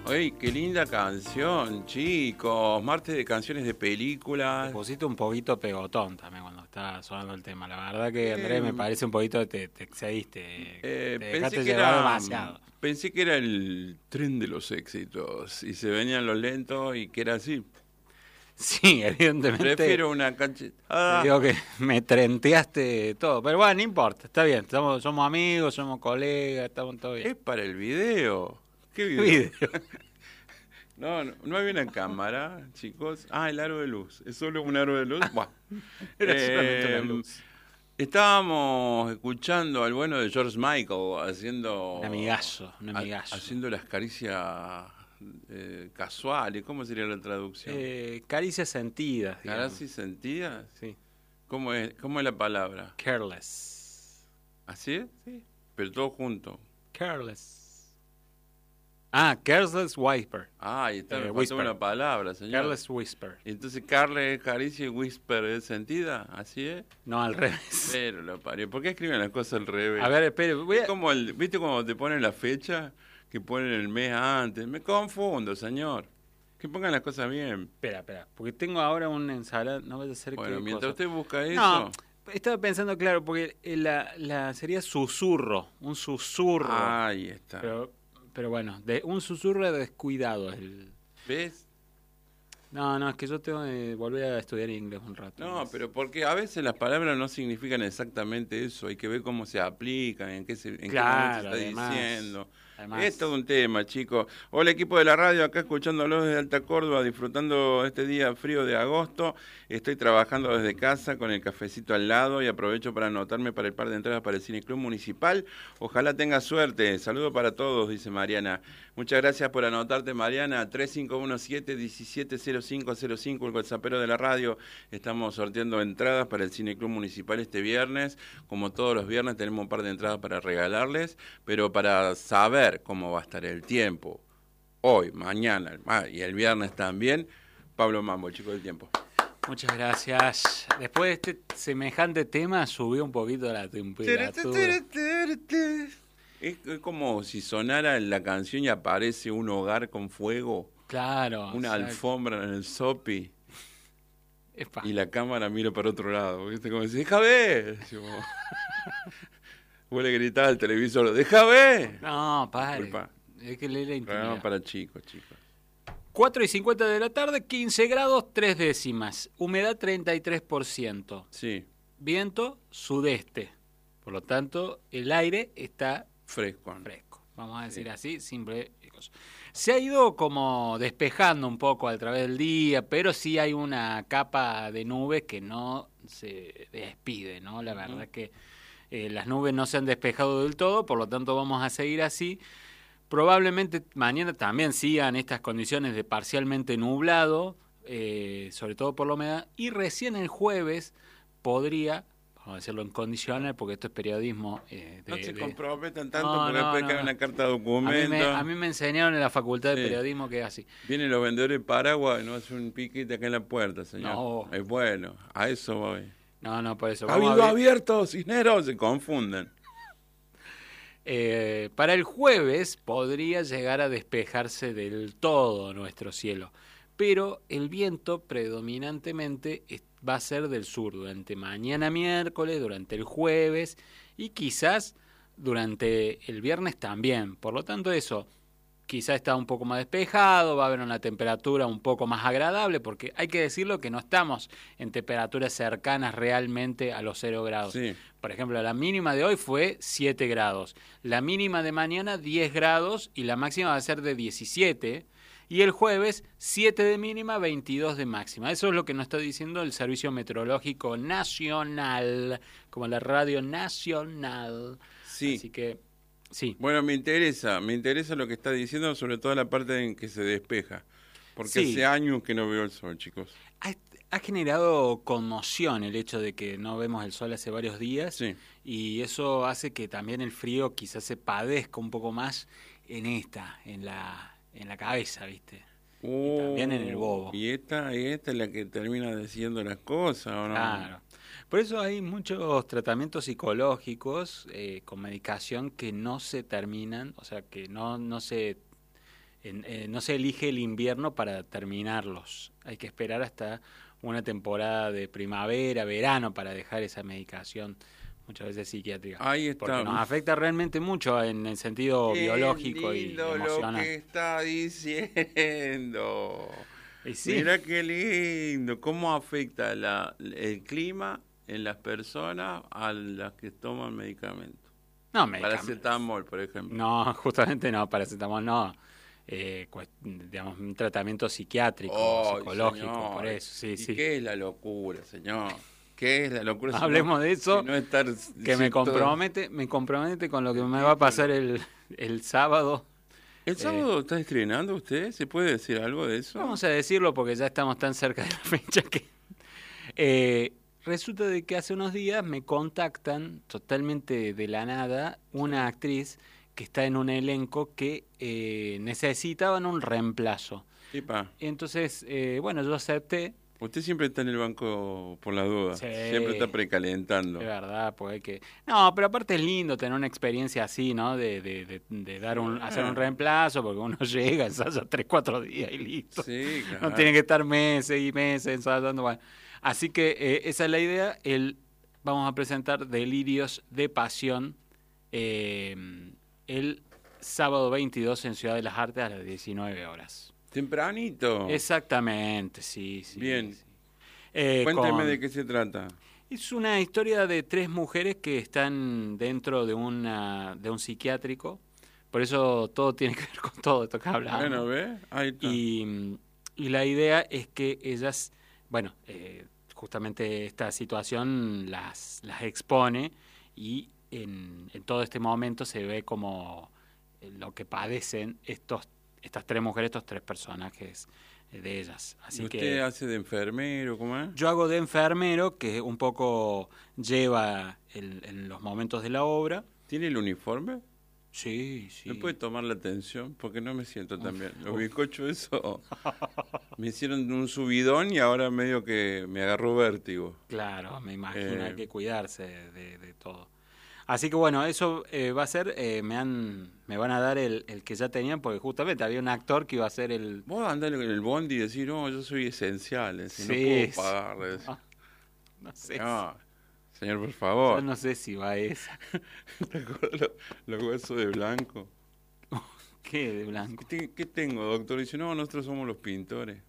¡Ey, qué linda canción, chicos! Martes de canciones de Te películas. pusiste un poquito pegotón también cuando estaba sonando el tema. La verdad que, Andrés, me Eh, parece un poquito que te excediste. Te pensé dejaste que llevar era, demasiado. pensé que era el tren de los éxitos y se venían los lentos y que era así. Sí, evidentemente. Prefiero una Te cachetada. digo que me trenteaste todo. Pero bueno, no importa, está bien. Somos amigos, somos colegas, estamos todo bien. Es para el video. ¿Qué ¿Qué video? video? No había una cámara, chicos. Ah, el aro de luz. ¿Es solo un aro de luz? Buah. Era solamente una Eh, luz. Estábamos escuchando al bueno de George Michael haciendo Un amigazo. haciendo las caricias casuales. ¿Cómo sería la traducción? Caricias sentidas, digamos. ¿Caricias sentidas? Sí. ¿Cómo es la palabra? Careless. ¿Así es? Sí. Pero todo junto. Careless. Careless Whisper. Ah, y está, me faltó Whisper. una palabra, señor. Careless Whisper. Y entonces Carle es caricia y Whisper es sentida, ¿así es? No, al revés. Pero lo parió. ¿Por qué escriben las cosas al revés? A ver, espere. Es como ¿viste cuando te ponen la fecha? Que ponen el mes antes. Me confundo, señor. Que pongan las cosas bien. Espera. Porque tengo ahora una ensalada. No vaya a ser Bueno, que. mientras cosa. usted busca eso. No, estaba pensando, claro, porque sería susurro. Un susurro. Ahí está. Pero bueno, un susurro descuidado. ¿Ves? No, es que yo tengo que volver a estudiar inglés un rato. No, más. pero porque a veces las palabras no significan exactamente eso. Hay que ver cómo se aplican, en qué momento se está diciendo. Además, Es todo un tema, chicos. Hola, equipo de la radio, acá escuchándolos desde Alta Córdoba, disfrutando este día frío de agosto. Estoy trabajando desde casa con el cafecito al lado y aprovecho para anotarme para el par de entradas para el Cine Club Municipal. Ojalá tenga suerte. Saludo para todos, dice Mariana. Muchas gracias por anotarte, Mariana. 3517-170505, el WhatsAppero de la radio. Estamos sorteando entradas para el Cine Club Municipal este viernes. Como todos los viernes tenemos un par de entradas para regalarles, pero para saber cómo va a estar el tiempo hoy, mañana y el viernes también, Pablo Mambo, el chico del tiempo. muchas gracias. Después de este semejante tema, subió un poquito la temperatura. Es como si sonara la canción y aparece un hogar con fuego, Claro. una alfombra en el sopi y la cámara mira para otro lado. ¿Viste? Como dice, ¡deja ver! Vos le gritás al televisor, ¡deja ver! No, pare. Disculpa. Es que le la Programa intimidad. para chicos. 4:50 de la tarde, 15 grados, 3 décimas. Humedad 33%. Sí, Viento sudeste. Por lo tanto, el aire está fresco. Vamos a decir Sí. así, simple. Se ha ido como despejando un poco a través del día, pero sí hay una capa de nubes que no se despide, ¿no? La verdad que las nubes no se han despejado del todo, por lo tanto vamos a seguir así. Probablemente mañana también sigan estas condiciones de parcialmente nublado, sobre todo por la humedad, y recién el jueves podría, vamos a decirlo en condiciones, porque esto es periodismo. No se comprometan tanto No, porque no, después no. cae una carta de documento. A mí me enseñaron en la facultad de Sí. periodismo que es así. Vienen los vendedores de paraguas y no hacen un piquete acá en la puerta, señor. No. Es bueno, a eso voy. No, por eso. Cabildo abierto, Cisneros, se confunden. Para el jueves podría llegar a despejarse del todo nuestro cielo, pero el viento predominantemente va a ser del sur durante mañana miércoles, durante el jueves y quizás durante el viernes también. Por lo tanto, eso quizás está un poco más despejado, va a haber una temperatura un poco más agradable, porque hay que decirlo que no estamos en temperaturas cercanas realmente a los 0 grados. Sí. Por ejemplo, la mínima de hoy fue 7 grados, la mínima de mañana 10 grados y la máxima va a ser de 17, y el jueves 7 de mínima, 22 de máxima. Eso es lo que nos está diciendo el Servicio Meteorológico Nacional, como la Radio Nacional. Sí. Así que, sí. Bueno, me interesa lo que está diciendo, sobre todo la parte en que se despeja. Porque Sí. hace años que no veo el sol, chicos. Ha generado conmoción el hecho de que no vemos el sol hace varios días, Sí. y eso hace que también el frío quizás se padezca un poco más en la cabeza, ¿viste? Y también en el bobo. Y esta es la que termina diciendo las cosas, ¿o no? Claro. Por eso hay muchos tratamientos psicológicos con medicación que no se terminan, o sea, que no se no se elige el invierno para terminarlos. Hay que esperar hasta una temporada de primavera, verano para dejar esa medicación, muchas veces psiquiátrica. Ahí está. Porque nos afecta realmente mucho en el sentido biológico y emocional. Lo que está diciendo. Y sí. Mira qué lindo. ¿Cómo afecta el clima en las personas a las que toman medicamentos? No, paracetamol, por ejemplo. No, justamente no, paracetamol no. Digamos, un tratamiento psiquiátrico, psicológico, señor. por eso. Sí, sí. ¿Qué es la locura, señor? ¿Qué es la locura? Hablemos de eso, no estar que me compromete con lo que me va a pasar el sábado. ¿El sábado está estrenando usted? ¿Se puede decir algo de eso? Vamos a decirlo porque ya estamos tan cerca de la fecha que... resulta de que hace unos días me contactan totalmente de la nada una actriz que está en un elenco que necesitaban un reemplazo. Epa. Entonces, bueno, yo acepté. Usted siempre está en el banco por la duda. Sí. Siempre está precalentando. Es verdad, pues hay que... No, pero aparte es lindo tener una experiencia así, ¿no? De dar hacer un reemplazo, porque uno llega, ensaya 3-4 días y listo. Sí, claro. No tiene que estar meses y meses ensayando. Bueno. Así que esa es la idea. Vamos a presentar Delirios de Pasión el sábado 22 en Ciudad de las Artes a las 19 horas. Tempranito. Exactamente, sí. Bien. Sí. Cuénteme de qué se trata. Es una historia de 3 mujeres que están dentro de un psiquiátrico. Por eso todo tiene que ver con todo esto que hablamos. Bueno, ¿ve? Ahí está. Y la idea es que ellas, bueno, justamente esta situación las expone y en todo este momento se ve como lo que padecen estas 3 mujeres, estos 3 personajes de ellas. Así ¿Usted hace de enfermero, cómo es? Yo hago de enfermero, que un poco lleva en los momentos de la obra. ¿Tiene el uniforme? Sí. ¿Me puede tomar la atención? Porque no me siento tan bien. Los bizcochos, eso, me hicieron un subidón y ahora medio que me agarró vértigo. Claro, me imagino, hay que cuidarse de todo. Así que bueno, eso va a ser, me van a dar el que ya tenían, porque justamente había un actor que iba a ser el... Vos andás en el bondi y decís, no, yo soy esencial, sí, no puedo pagar. No sé. No, señor, por favor. Yo no sé si va a esa. ¿Te acuerdas los huesos de blanco? ¿Qué de blanco? ¿Qué tengo, doctor? Dice, no, nosotros somos los pintores.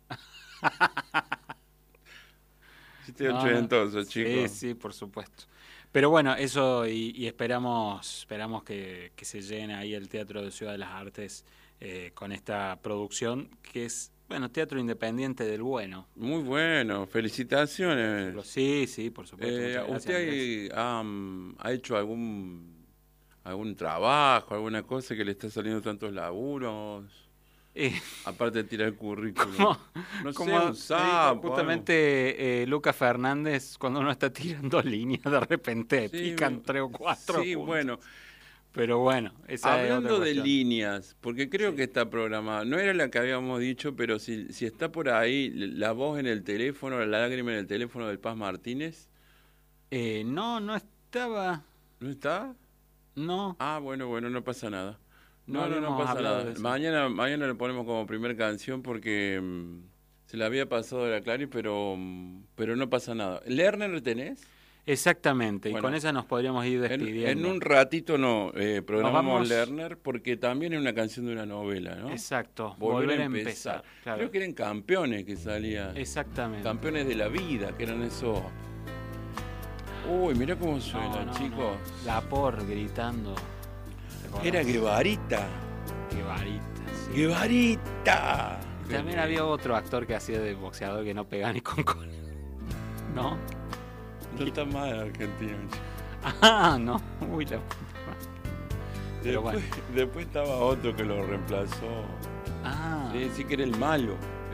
Estoy ochentoso, chico. Sí, por supuesto. Pero bueno, eso y esperamos que se llene ahí el Teatro de Ciudad de las Artes con esta producción que es, bueno, teatro independiente del bueno. Muy bueno, felicitaciones. Sí, por supuesto. ¿Usted ha hecho algún trabajo, alguna cosa que le está saliendo tantos laburos? Aparte de tirar el currículum. No sé, un sapo. Justamente Lucas Fernández, cuando uno está tirando líneas, de repente pican 3 o 4. Sí, bueno. Pero bueno, hablando de líneas, porque creo que está programada, no era la que habíamos dicho, pero si está por ahí la voz en el teléfono, la lágrima en el teléfono del Paz Martínez. No estaba. ¿No está? No. Ah, bueno, no pasa nada. No pasa nada. Mañana le ponemos como primer canción porque se la había pasado de la Clary, pero no pasa nada. ¿Lerner tenés? Exactamente, bueno, y con esa nos podríamos ir despidiendo. En un ratito programamos Lerner porque también es una canción de una novela, ¿no? Exacto, volver a empezar. Claro. Creo que eran Campeones que salía. Exactamente. Campeones de la vida, que eran esos. Uy, mirá cómo suena, chicos. La Por gritando. Era Guevarita. Sí. Guevarita. También había otro actor que hacía de boxeador que no pegaba ni con cola. ¿No? No está mal en Argentina. No. Uy, la puta. Pero después estaba otro que lo reemplazó. Sí, que era el malo.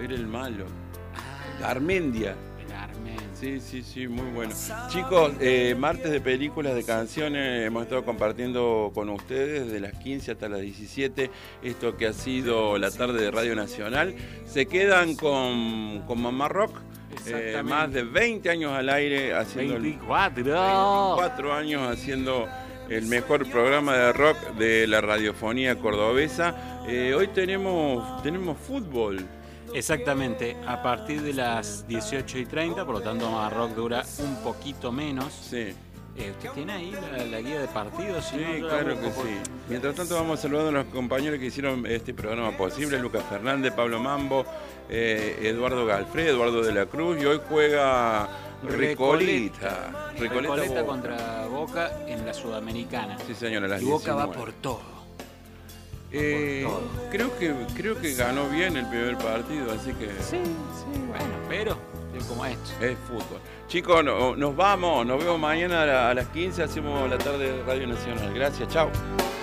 Garmendia. Sí, muy bueno. Chicos, martes de películas, de canciones, hemos estado compartiendo con ustedes desde las 15 hasta las 17, esto que ha sido la tarde de Radio Nacional. Se quedan con Mamá Rock, más de 20 años al aire, haciendo 24 años haciendo el mejor programa de rock de la radiofonía cordobesa. Hoy tenemos fútbol. Exactamente, a partir de las 18:30, por lo tanto Marroc dura un poquito menos. Sí. ¿Usted tiene ahí la guía de partidos? Sí, claro que sí. Mientras tanto vamos saludando a los compañeros que hicieron este programa posible. Lucas Fernández, Pablo Mambo, Eduardo Galfré, Eduardo de la Cruz. Y hoy juega Recoleta contra Boca en la Sudamericana. Sí, señora, las y Boca 19. va por todo. Creo que ganó bien el primer partido, así que... Sí, bueno, pero es como esto. Es fútbol. Chicos, nos vemos mañana a las 15, hacemos la tarde de Radio Nacional. Gracias, chao.